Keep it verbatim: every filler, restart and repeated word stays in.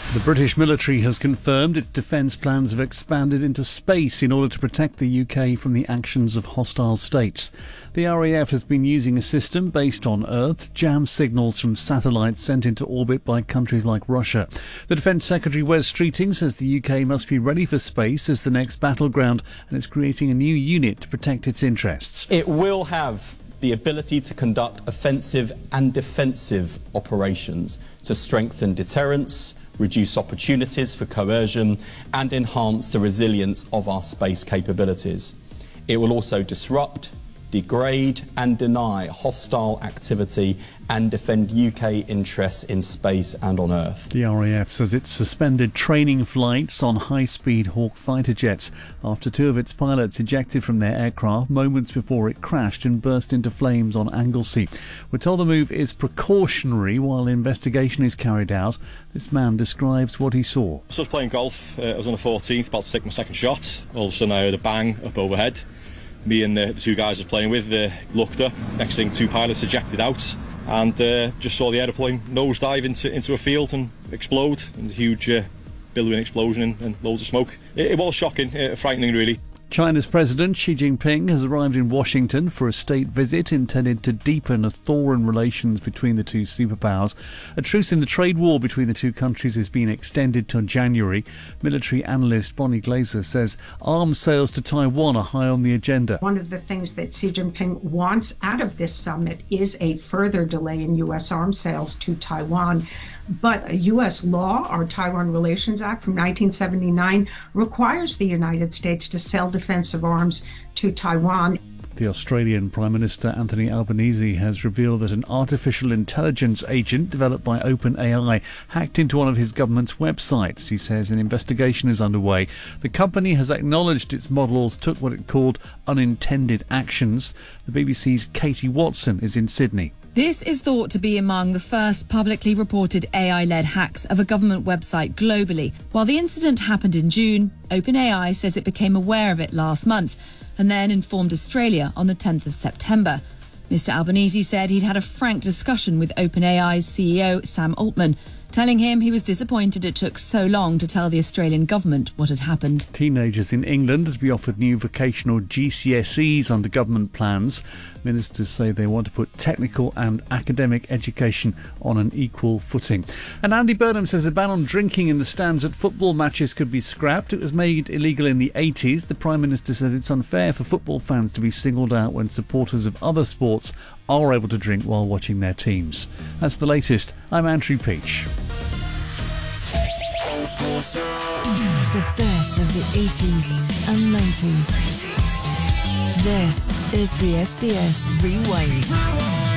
The British military has confirmed its defence plans have expanded into space in order to protect the U K from the actions of hostile states. The R A F has been using a system based on Earth to jam signals from satellites sent into orbit by countries like Russia. The Defence Secretary Wes Streeting says the U K must be ready for space as the next battleground and is creating a new unit to protect its interests. It will have the ability to conduct offensive and defensive operations to strengthen deterrence, reduce opportunities for coercion and enhance the resilience of our space capabilities. It will also disrupt, degrade and deny hostile activity and defend U K interests in space and on Earth. The R A F says it's suspended training flights on high-speed Hawk fighter jets after two of its pilots ejected from their aircraft moments before it crashed and burst into flames on Anglesey. We're told the move is precautionary while investigation is carried out. This man describes what he saw. So I was playing golf. Uh, I was on the fourteenth, about to take my second shot. All of a sudden I heard a bang up overhead. Me and the, the two guys I was playing with uh, looked up. Next thing, two pilots ejected out and uh, just saw the aeroplane nosedive into, into a field and explode. And a huge uh, billowing explosion and, and loads of smoke. It, it was shocking, uh, frightening really. China's President Xi Jinping has arrived in Washington for a state visit intended to deepen a thawing relations between the two superpowers. A truce in the trade war between the two countries has been extended till January. Military analyst Bonnie Glaser says arms sales to Taiwan are high on the agenda. One of the things that Xi Jinping wants out of this summit is a further delay in U S arms sales to Taiwan. But U S law, our Taiwan Relations Act from nineteen seventy-nine, requires the United States to sell defensive arms to Taiwan. The Australian Prime Minister Anthony Albanese has revealed that an artificial intelligence agent developed by OpenAI hacked into one of his government's websites. He says an investigation is underway. The company has acknowledged its models took what it called unintended actions. The B B C's Katie Watson is in Sydney. This is thought to be among the first publicly reported A I-led hacks of a government website globally. While the incident happened in June, OpenAI says it became aware of it last month and then informed Australia on the tenth of September. Mister Albanese said he'd had a frank discussion with OpenAI's C E O, Sam Altman, telling him he was disappointed it took so long to tell the Australian government what had happened. Teenagers in England has been offered new vocational G C S Es under government plans. Ministers say they want to put technical and academic education on an equal footing. And Andy Burnham says a ban on drinking in the stands at football matches could be scrapped. It was made illegal in the eighties. The Prime Minister says it's unfair for football fans to be singled out when supporters of other sports are able to drink while watching their teams. That's the latest. I'm Andrew Peach. The best of the eighties and nineties. This is B F B S Rewind.